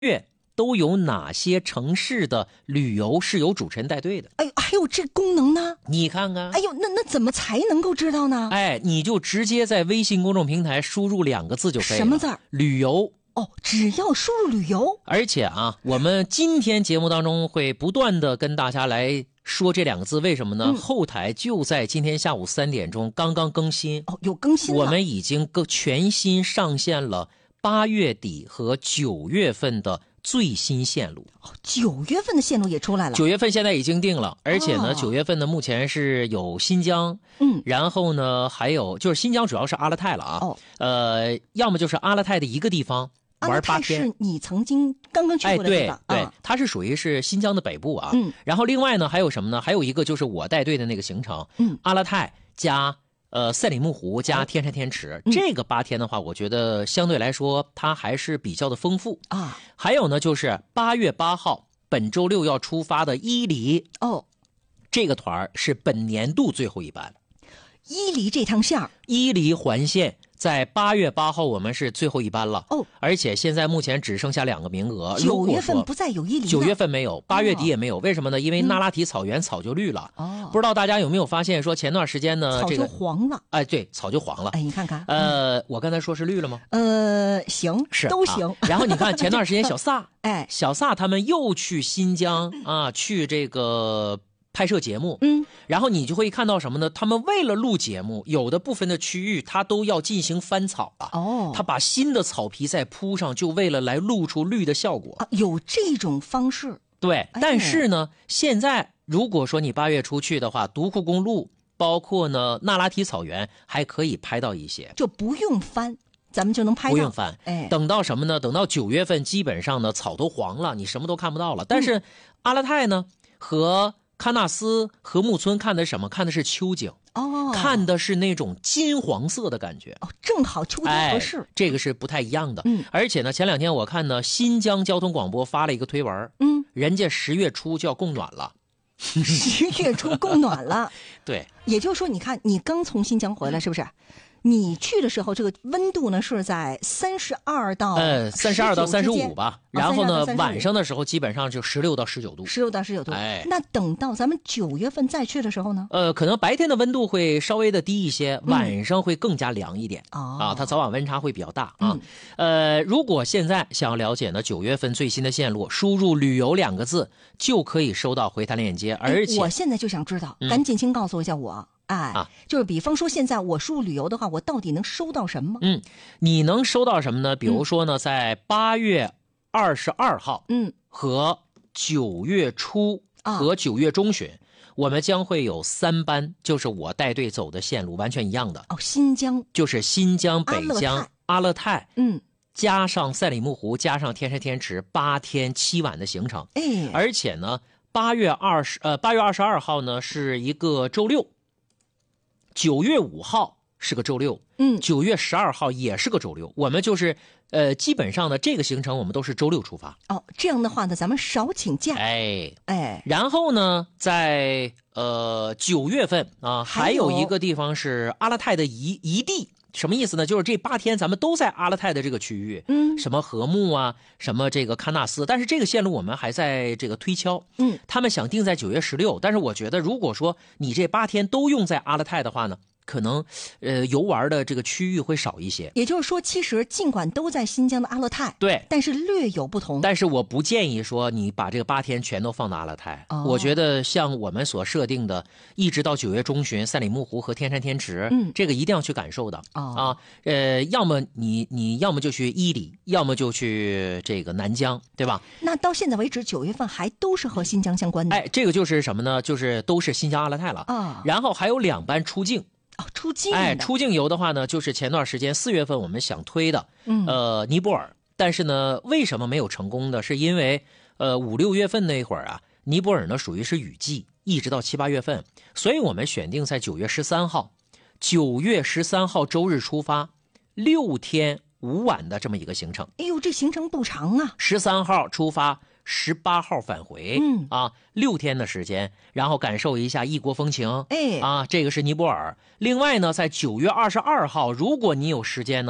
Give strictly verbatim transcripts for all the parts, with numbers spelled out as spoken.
月都有哪些城市的旅游是由主持人带队的？ 哎呦，还有这功能呢？ 你看看。 哎呦，那那怎么才能够知道呢？ 哎，你就直接在微信公众平台输入两个字就可以了。 什么字儿？ 旅游。 哦，只要输入旅游。 而且啊，我们今天节目当中会不断的跟大家来说这两个字，为什么呢？嗯、后台就在今天下午三点钟刚刚更新。 哦，有更新了。 我们已经更全新上线了八月底和九月份的最新线路。 哦，九月份的线路也出来了。 九月份现在已经定了，而且呢，九、哦、月份呢目前是有新疆， 嗯， 然后呢还有就是新疆主要是阿勒泰了啊。 哦， 呃，要么就是阿勒泰的一个地方。玩八天是你曾经刚刚去过的地方， 哎、对对、啊，它是属于是新疆的北部啊。 嗯， 然后另外呢还有什么呢？还有一个就是我带队的那个行程， 嗯， 阿勒泰加呃赛里木湖加天山天池， 嗯、 这个八天的话，我觉得相对来说它还是比较的丰富啊。 还有呢就是八月八号本周六要出发的伊犁哦， 这个团是本年度最后一班。 伊犁这趟线， 伊犁环线。在八月八号，我们是最后一班了哦， 而且现在目前只剩下两个名额。 九月份不再有伊犁， 九月份没有，八月底也没有，哦、为什么呢？因为那拉提草原草就绿了。 哦， 不知道大家有没有发现，说前段时间呢， 草就这个黄了。 哎，对，草就黄了。 哎，你看看， 呃，嗯、我刚才说是绿了吗？ 呃，行， 是都行。 啊、然后你看前段时间小萨， 哎， 小萨他们又去新疆啊，去这个。拍摄节目， 嗯， 然后你就会看到什么呢？他们为了录节目，有的部分的区域他都要进行翻草了。 哦， 他把新的草皮再铺上，就为了来露出绿的效果。 啊，有这种方式。 对， 哎、 但是呢，现在如果说你八月初去的话，独库公路包括呢那拉提草原还可以拍到一些， 就不用翻。咱们就能拍到， 不用翻。 哎， 等到什么呢？等到九月份，基本上呢草都黄了，你什么都看不到了。但是、嗯、阿勒泰呢和喀纳斯和木村看的是什么？看的是秋景哦， 看的是那种金黄色的感觉哦，正好秋天合适、 哎。这个是不太一样的。 嗯， 而且呢，前两天我看呢，新疆交通广播发了一个推文， 嗯， 人家十月初就要供暖了， 十月初供暖了。 对， 也就是说，你看，你刚从新疆回来，是不是？你去的时候，这个温度呢是在三十二到呃三十二到三十五吧，然后呢、 哦、 晚上的时候基本上就十六到十九度， 十六到十九度。 哎， 那等到咱们九月份再去的时候呢？ 呃，可能白天的温度会稍微的低一些，晚上会更加凉一点、 嗯、 啊，它早晚温差会比较大啊。 嗯、 呃，如果现在想要了解呢九月份最新的线路，输入旅游两个字就可以收到回弹链接，而且、 哎、我现在就想知道， 嗯、 赶紧请告诉一下我。哎， 啊， 就是比方说现在我输入旅游的话，我到底能收到什么？ 嗯，你能收到什么呢？比如说呢，嗯、在八月二十二号， 嗯， 和九月初和九月中旬、啊，我们将会有三班，就是我带队走的线路，完全一样的。 哦，新疆就是新疆、北疆、阿勒泰， 嗯， 加上赛里木湖，加上天山天池，八天七晚的行程。 哎， 而且呢，八月二十呃八月二十二号呢是一个周六。九月五号是个周六， 嗯， 九月十二号也是个周六，我们就是，呃，基本上的这个行程我们都是周六出发。 哦，这样的话呢，咱们少请假。 哎哎， 然后呢，在呃九月份啊，还有一个地方是阿勒泰的遗遗地。什么意思呢？就是这八天咱们都在阿勒泰的这个区域， 嗯， 什么禾木啊，什么这个喀纳斯，但是这个线路我们还在这个推敲， 嗯， 他们想定在九月十六，但是我觉得如果说你这八天都用在阿勒泰的话呢，可能呃游玩的这个区域会少一些。 也就是说，其实尽管都在新疆的阿勒泰， 对， 但是略有不同。 但是我不建议说你把这个八天全都放到阿勒泰， 哦、 我觉得像我们所设定的，一直到九月中旬，赛里木湖和天山天池， 嗯， 这个一定要去感受的、 哦、 啊。呃，要么你你要么就去伊犁，要么就去这个南疆，对吧？ 那到现在为止，九月份还都是和新疆相关的。 哎，这个就是什么呢？就是都是新疆阿勒泰了啊。 然后还有两班出境。 哦，出境哎，出境游的话呢，就是前段时间四月份我们想推的， 嗯， 呃，尼泊尔，但是呢，为什么没有成功的？是因为呃五六月份那会儿啊，尼泊尔呢属于是雨季，一直到七八月份，所以我们选定在九月十三号，九月十三号周日出发，六天五晚的这么一个行程。 哎呦，这行程不长啊！ 十三号出发。十八号返回， 嗯啊，六天的时间，然后感受一下异国风情， 哎， 啊，这个是尼泊尔。另外呢，在九月二十二号，如果你有时间的话，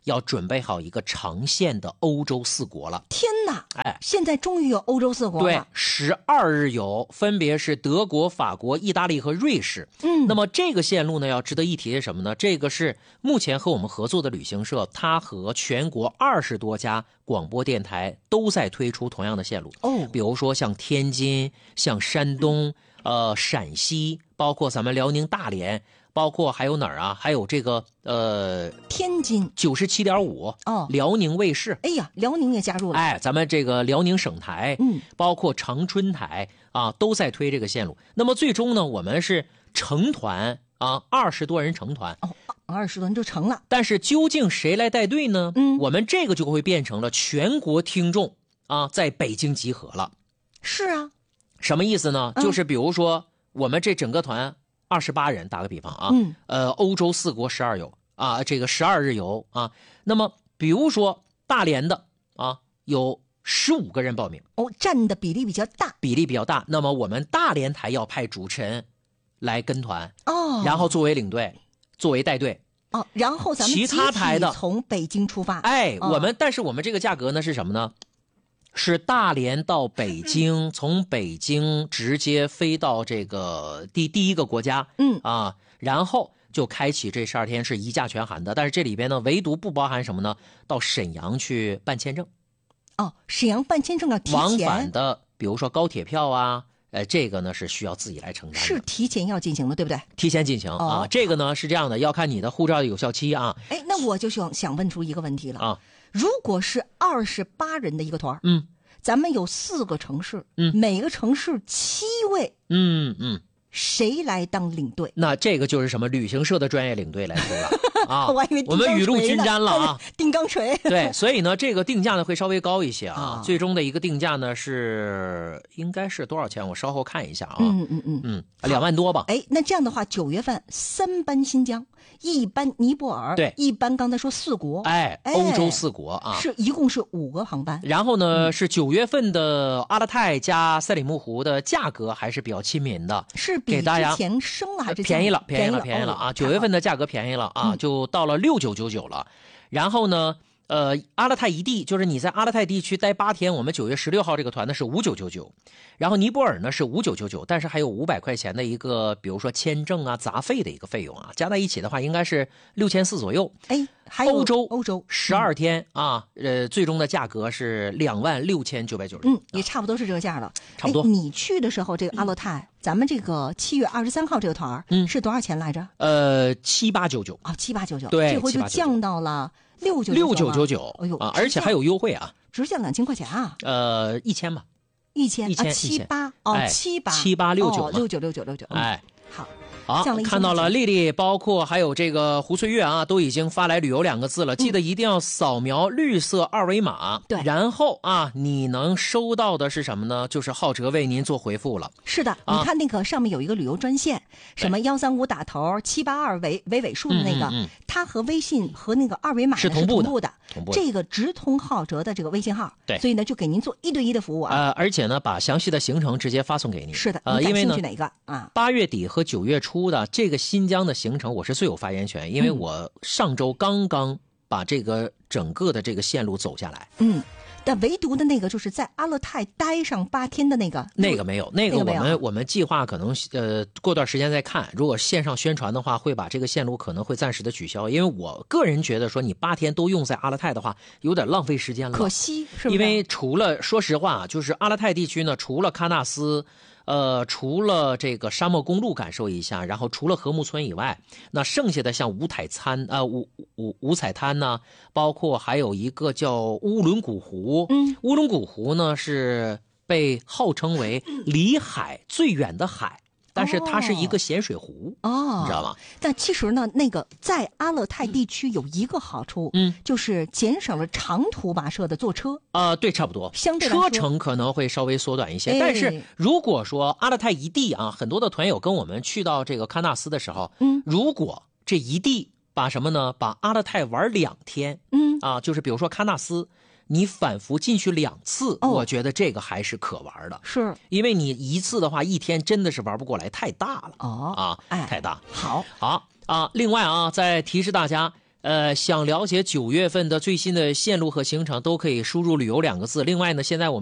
要准备好一个长线的欧洲四国了。 天哪！ 哎， 现在终于有欧洲四国了。 对，十二日游，分别是德国、法国、意大利和瑞士。 嗯， 那么这个线路呢，要值得一提是什么呢？这个是目前和我们合作的旅行社，它和全国二十多家广播电台都在推出同样的线路。 哦， 比如说像天津、像山东、呃陕西，包括咱们辽宁大连。包括还有哪儿啊？还有这个呃， 天津九十七点五哦， 辽宁卫视。 哎呀，辽宁也加入了。 哎，咱们这个辽宁省台， 嗯， 包括长春台啊，都在推这个线路。那么最终呢，我们是成团啊，二十多人成团。 哦，二十多人就成了。 但是究竟谁来带队呢？ 嗯， 我们这个就会变成了全国听众啊，在北京集合了。 是啊， 什么意思呢？ 嗯、 就是比如说我们这整个团。二十八人，打个比方啊， 嗯， 呃，欧洲四国十二游啊，这个十二日游啊，那么比如说大连的啊，有十五个人报名， 哦，占的比例比较大， 比例比较大。那么我们大连台要派主持人来跟团哦， 然后作为领队，作为带队哦，然后咱们其他台的从北京出发， 哎， 哦、 我们但是我们这个价格呢是什么呢？是大连到北京，从北京直接飞到这个第第一个国家， 嗯啊，然后就开启这十二天是一价全含的。但是这里边呢，唯独不包含什么呢？到沈阳去办签证。 哦，沈阳办签证要提前。 往返的，比如说高铁票啊，呃，这个呢是需要自己来承担的。 是提前要进行的，对不对？ 提前进行、 哦、 啊，这个呢是这样的，要看你的护照的有效期啊。 哎，那我就想想问出一个问题了啊。 如果是二十八人的一个团， 嗯， 咱们有四个城市， 嗯， 每个城市七位， 嗯嗯， 谁来当领队？ 那这个就是什么旅行社的专业领队来说了啊。 我还以为我们雨露均沾了啊， 定钢锤。 对，所以呢，这个定价呢会稍微高一些啊。 啊最终的一个定价呢是应该是多少钱？我稍后看一下啊。 嗯嗯嗯嗯，两万多吧。 哎，那这样的话，九月份三班新疆，一班尼泊尔， 对， 一班刚才说四国， 哎，欧洲四国啊， 是一共是五个航班。 然后呢，嗯、是九月份的阿勒泰加赛里木湖的价格还是比较亲民的， 是比之前升了还是便宜了？ 便宜了，便宜了啊！九月份的价格便宜了啊， 嗯、 就到了六九九九了。然后呢？呃，阿勒泰一地就是你在阿勒泰地区待八天，我们九月十六号这个团呢是五九九九，然后尼泊尔呢是五九九九，但是还有五百块钱的一个，比如说签证啊、杂费的一个费用啊，加在一起的话应该是六千四左右。 哎，还有欧洲欧洲十二天、嗯、啊，呃，最终的价格是两万六千九百九十， 嗯，也差不多是这个价了。 差不多。 你去的时候，这个阿勒泰，咱们这个七月二十三号这个团， 嗯， 是多少钱来着？ 呃，七八九九啊，七八九九， 对， 这回就降到了。六九六九九九， 哎呦啊，而且还有优惠啊， 直降两千块钱啊， 呃，一千吧， 一千一千七八哦，七八七八六九， 六九六九六九， 哎， 好。 好，看到了丽丽，包括还有这个胡翠月啊，都已经发来旅游两个字了，记得一定要扫描绿色二维码， 对、嗯， 然后啊，你能收到的是什么呢？就是浩哲为您做回复了。 是的， 啊、 你看那个上面有一个旅游专线，什么幺三五打头七八二尾尾尾数的那个， 嗯嗯嗯、 它和微信和那个二维码是同步的， 同步的， 同步这个直通浩哲的这个微信号， 对， 所以呢就给您做一对一的服务啊。 呃，而且呢，把详细的行程直接发送给你。 是的， 呃，因为呢， 哪个啊？ 八月底和九月初的这个新疆的行程，我是最有发言权，因为我上周刚刚把这个整个的这个线路走下来。 嗯，但唯独的那个就是在阿勒泰待上八天的那个， 那个没有，那个我们、 那个、 我们计划可能呃过段时间再看。如果线上宣传的话，会把这个线路可能会暂时的取消，因为我个人觉得说你八天都用在阿勒泰的话，有点浪费时间了， 可惜是不是？ 因为除了说实话，就是阿勒泰地区呢，除了喀纳斯。呃，除了这个沙漠公路感受一下，然后除了禾木村以外，那剩下的像五彩滩啊、呃、五五五彩滩呢，包括还有一个叫乌伦古湖。 嗯， 乌伦古湖呢是被号称为离海最远的海。但是它是一个咸水湖哦， 你知道吗？ 但其实呢，那个在阿勒泰地区有一个好处， 嗯， 就是减少了长途跋涉的坐车啊、呃，对，差不多， 相对车程可能会稍微缩短一些。 哎、 但是如果说阿勒泰一地啊，很多的团友跟我们去到这个喀纳斯的时候， 嗯， 如果这一地把什么呢？把阿勒泰玩两天， 嗯啊，就是比如说喀纳斯。你反复进去两次、 哦， 我觉得这个还是可玩的。 是， 因为你一次的话，一天真的是玩不过来，太大了。 哦， 啊， 哎， 太大。 好， 好啊。另外啊，再提示大家， 呃，想了解九月份的最新的线路和行程，都可以输入旅游两个字。另外呢，现在我们